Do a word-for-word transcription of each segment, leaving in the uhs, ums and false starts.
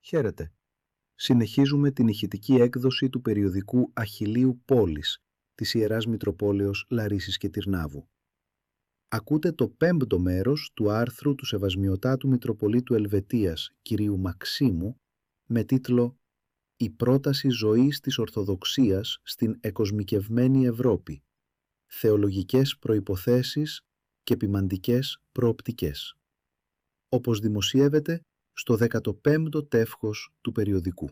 Χαίρετε. Συνεχίζουμε την ηχητική έκδοση του περιοδικού Αχιλλείου Πόλης της Ιεράς Μητροπόλεως Λαρίσης και Τυρνάβου. Ακούτε το πέμπτο μέρος του άρθρου του Σεβασμιωτάτου Μητροπολίτου Ελβετίας κυρίου Μαξίμου με τίτλο «Η πρόταση ζωής της Ορθοδοξίας στην εκοσμικευμένη Ευρώπη. Θεολογικές προϋποθέσεις και ποιμαντικές προοπτικές», όπως δημοσιεύεται στο δέκατο πέμπτο τεύχος του περιοδικού.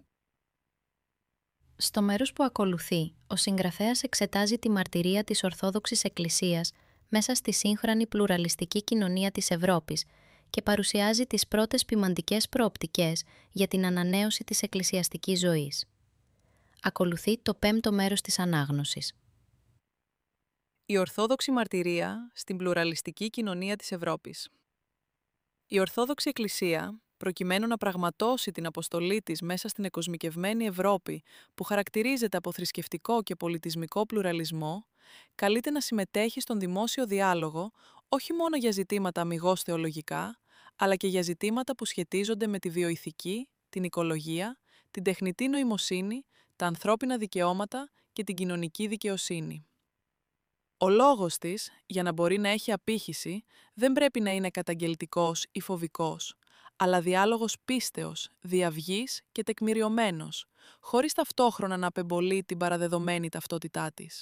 Στο μέρος που ακολουθεί, ο συγγραφέας εξετάζει τη μαρτυρία της Ορθόδοξης Εκκλησίας μέσα στη σύγχρονη πλουραλιστική κοινωνία της Ευρώπης και παρουσιάζει τις πρώτες ποιμαντικές προοπτικές για την ανανέωση της εκκλησιαστικής ζωής. Ακολουθεί το πέμπτο μέρος της ανάγνωσης. Η Ορθόδοξη μαρτυρία στην πλουραλιστική κοινωνία της Ευρώπης. Η Ορθόδοξη Εκκλησία, προκειμένου να πραγματώσει την αποστολή της μέσα στην εκοσμικευμένη Ευρώπη που χαρακτηρίζεται από θρησκευτικό και πολιτισμικό πλουραλισμό, καλείται να συμμετέχει στον δημόσιο διάλογο όχι μόνο για ζητήματα αμιγώς θεολογικά, αλλά και για ζητήματα που σχετίζονται με τη βιοηθική, την οικολογία, την τεχνητή νοημοσύνη, τα ανθρώπινα δικαιώματα και την κοινωνική δικαιοσύνη. Ο λόγος της, για να μπορεί να έχει απήχηση, δεν πρέπει να είναι καταγγελτικός ή φοβικός, αλλά διάλογος πίστεως, διαυγής και τεκμηριωμένος, χωρίς ταυτόχρονα να απεμπολεί την παραδεδομένη ταυτότητά της.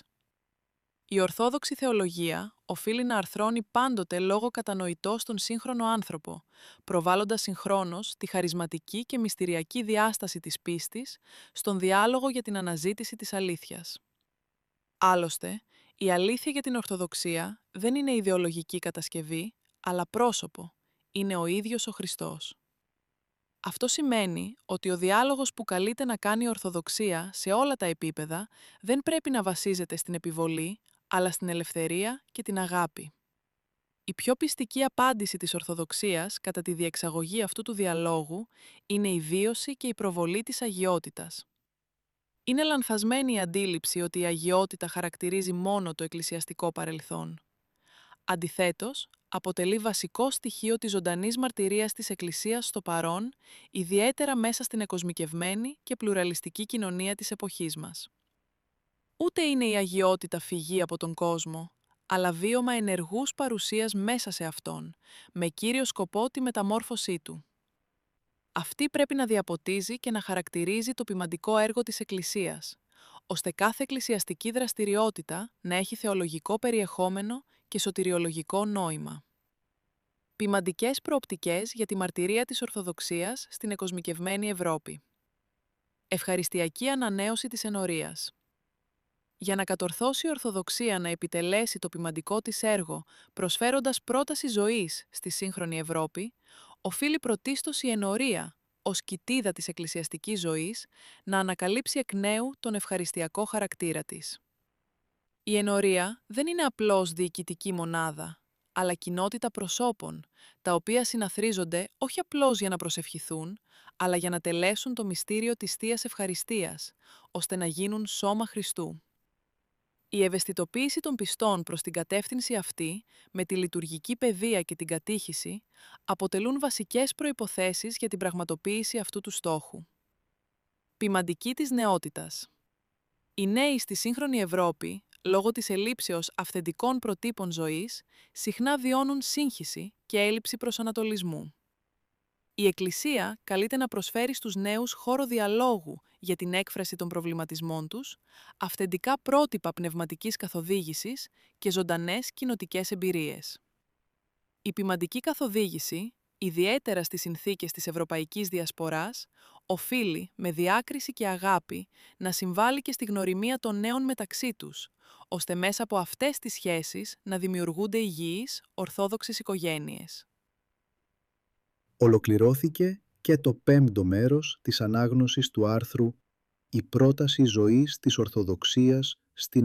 Η Ορθόδοξη θεολογία οφείλει να αρθρώνει πάντοτε λόγο κατανοητό στον σύγχρονο άνθρωπο, προβάλλοντας συγχρόνως τη χαρισματική και μυστηριακή διάσταση της πίστης στον διάλογο για την αναζήτηση της αλήθειας. Άλλωστε, η αλήθεια για την Ορθοδοξία δεν είναι ιδεολογική κατασκευή, αλλά πρόσωπο, είναι ο ίδιος ο Χριστός. Αυτό σημαίνει ότι ο διάλογος που καλείται να κάνει η Ορθοδοξία σε όλα τα επίπεδα δεν πρέπει να βασίζεται στην επιβολή, αλλά στην ελευθερία και την αγάπη. Η πιο πιστική απάντηση της Ορθοδοξίας κατά τη διεξαγωγή αυτού του διαλόγου είναι η βίωση και η προβολή της αγιότητας. Είναι λανθασμένη η αντίληψη ότι η αγιότητα χαρακτηρίζει μόνο το εκκλησιαστικό παρελθόν. Αντιθέτως, αποτελεί βασικό στοιχείο της ζωντανής μαρτυρίας της Εκκλησίας στο παρόν, ιδιαίτερα μέσα στην εκοσμικευμένη και πλουραλιστική κοινωνία της εποχής μας. Ούτε είναι η αγιότητα φυγή από τον κόσμο, αλλά βίωμα ενεργούς παρουσίας μέσα σε αυτόν, με κύριο σκοπό τη μεταμόρφωσή του. Αυτή πρέπει να διαποτίζει και να χαρακτηρίζει το ποιμαντικό έργο της Εκκλησίας, ώστε κάθε εκκλησιαστική δραστηριότητα να έχει θεολογικό περιεχόμενο και σωτηριολογικό νόημα. Ποιμαντικές προοπτικές για τη μαρτυρία της Ορθοδοξίας στην εκοσμικευμένη Ευρώπη. Ευχαριστιακή ανανέωση της ενορίας. Για να κατορθώσει η Ορθοδοξία να επιτελέσει το ποιμαντικό της έργο, προσφέροντας πρόταση ζωής στη σύγχρονη Ευρώπη, οφείλει πρωτίστως η ενορία, ως κοιτίδα της εκκλησιαστικής ζωής, να ανακαλύψει εκ νέου τον ευχαριστιακό χαρακτήρα της. Η ενορία δεν είναι απλώς διοικητική μονάδα, αλλά κοινότητα προσώπων, τα οποία συναθρίζονται όχι απλώς για να προσευχηθούν, αλλά για να τελέσουν το μυστήριο της Θείας Ευχαριστίας, ώστε να γίνουν σώμα Χριστού. Η ευαισθητοποίηση των πιστών προς την κατεύθυνση αυτή, με τη λειτουργική παιδεία και την κατήχηση, αποτελούν βασικές προϋποθέσεις για την πραγματοποίηση αυτού του στόχου. Ποιμαντική της νεότητας. Οι νέοι στη σύγχρονη Ευρώπη, λόγω της ελλείψεως αυθεντικών προτύπων ζωής, συχνά βιώνουν σύγχυση και έλλειψη προσανατολισμού. Η Εκκλησία καλείται να προσφέρει στους νέους χώρο διαλόγου για την έκφραση των προβληματισμών τους, αυθεντικά πρότυπα πνευματικής καθοδήγησης και ζωντανές κοινοτικές εμπειρίες. Η ποιμαντική καθοδήγηση, ιδιαίτερα στις συνθήκες της Ευρωπαϊκής Διασποράς, οφείλει με διάκριση και αγάπη να συμβάλλει και στη γνωριμία των νέων μεταξύ τους, ώστε μέσα από αυτές τις σχέσεις να δημιουργούνται υγιείς, ορθόδοξες οικογένειες. Ολοκληρώθηκε και το πέμπτο μέρος της ανάγνωσης του άρθρου «Η πρόταση ζωής της Ορθοδοξίας στην